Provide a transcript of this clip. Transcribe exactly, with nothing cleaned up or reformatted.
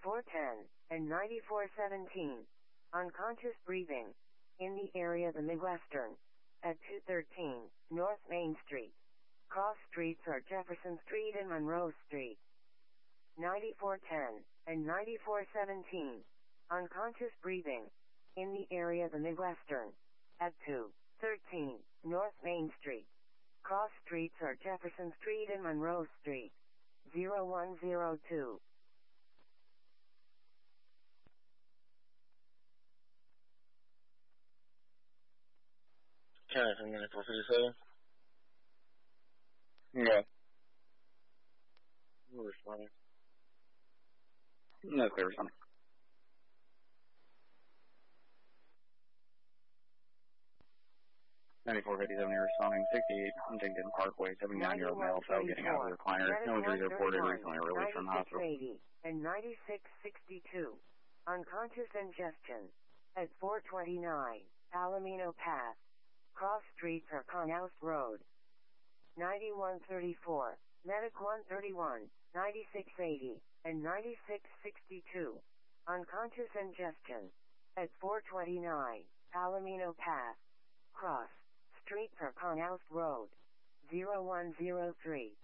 ninety-four ten and ninety-four seventeen. Unconscious breathing. In the area the Midwestern. At two thirteen, North Main Street. Cross streets are Jefferson Street and Monroe Street. ninety-four ten and ninety-four seventeen. Unconscious breathing. In the area the Midwestern. At two thirteen, North Main Street. Cross streets are Jefferson Street and Monroe Street. zero one zero two. Okay, I'm gonna four fifty-seven. Yeah. We're responding. No clear something. ninety-four fifty-seven, you're responding. sixty-eight Huntington Parkway, seventy-nine-year-old male fell getting out of the recliner. No injuries reported, recently released from the hospital. eighty and ninety-six sixty-two. Unconscious ingestion. At four twenty-nine, Palomino Path. Cross streets are Conhouse Road. ninety-one thirty-four, Medic one thirty-one, ninety-six eighty, and ninety-six sixty-two. Unconscious ingestion. At four twenty-nine, Palomino Path. Cross streets are Conhouse Road. zero one zero three.